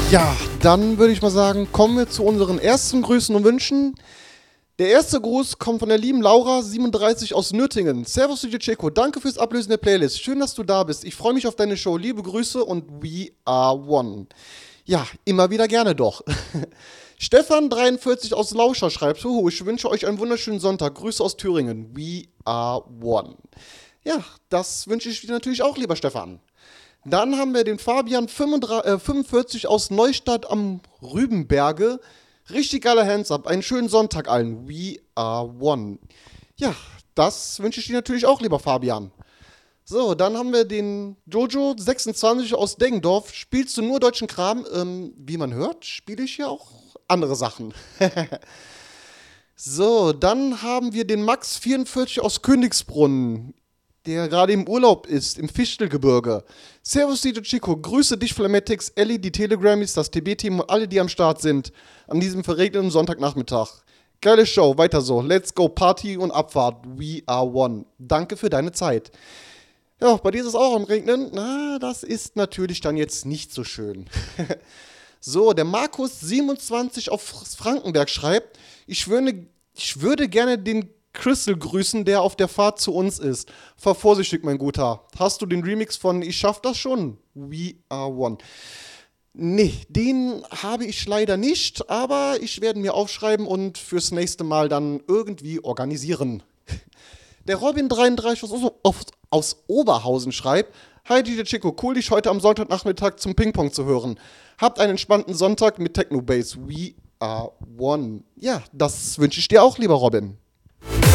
Ja, dann würde ich mal sagen, kommen wir zu unseren ersten Grüßen und Wünschen. Der erste Gruß kommt von der lieben Laura, 37 aus Nürtingen. Servus DJ Checo, danke fürs Ablösen der Playlist. Schön, dass du da bist. Ich freue mich auf deine Show. Liebe Grüße und we are one. Ja, immer wieder gerne doch. Stefan, 43 aus Lauscher, schreibt, Huhu, ich wünsche euch einen wunderschönen Sonntag. Grüße aus Thüringen. We are one. Ja, das wünsche ich dir natürlich auch, lieber Stefan. Dann haben wir den Fabian, 45 aus Neustadt am Rübenberge. Richtig geiler Hands-up. Einen schönen Sonntag allen. We are one. Ja, das wünsche ich dir natürlich auch, lieber Fabian. So, dann haben wir den Jojo, 26 aus Deggendorf. Spielst du nur deutschen Kram? Wie man hört, spiele ich ja auch andere Sachen. So, dann haben wir den Max, 44 aus Königsbrunn, der gerade im Urlaub ist, im Fichtelgebirge. Servus DJ Chico, grüße dich Flammatics, Ellie, die Telegrammies, das TB-Team und alle, die am Start sind, an diesem verregneten Sonntagnachmittag. Geile Show, weiter so. Let's go, Party und Abfahrt. We are one. Danke für deine Zeit. Ja, bei dir ist es auch am Regnen. Na, das ist natürlich dann jetzt nicht so schön. So, der Markus, 27 auf Frankenberg, schreibt, ich würde gerne den Crystal grüßen, der auf der Fahrt zu uns ist. Fahr vorsichtig, mein Guter. Hast du den Remix von Ich schaff das schon? We are one. Nee, den habe ich leider nicht, aber ich werde mir aufschreiben und fürs nächste Mal dann irgendwie organisieren. Der Robin 33 aus Oberhausen schreibt, Hi DJ Chico, cool dich heute am Sonntagnachmittag zum Ping-Pong zu hören. Habt einen entspannten Sonntag mit Techno-Bass. We are one. Ja, das wünsche ich dir auch, lieber Robin.